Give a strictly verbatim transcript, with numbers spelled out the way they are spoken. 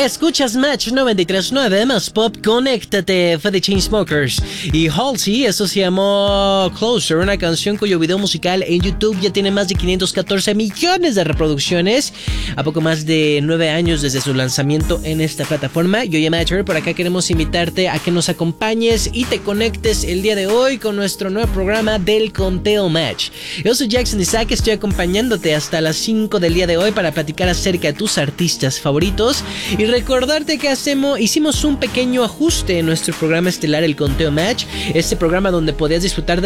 Escuchas Match noventa y tres punto nueve más pop, conéctate. Fue de Chainsmokers y Halsey. Eso se llamó Closer, una canción cuyo video musical en YouTube ya tiene más de quinientos catorce millones de reproducciones a poco más de nueve años desde su lanzamiento en esta plataforma. Yo ya Matcher, por acá queremos invitarte a que nos acompañes y te conectes el día de hoy con nuestro nuevo programa del Conteo Match. Yo soy Jackson Isaac, estoy acompañándote hasta las cinco del día de hoy para platicar acerca de tus artistas favoritos y recordarte que hacemos, hicimos un pequeño ajuste en nuestro programa estelar El Conteo Match, este programa donde podías disfrutar de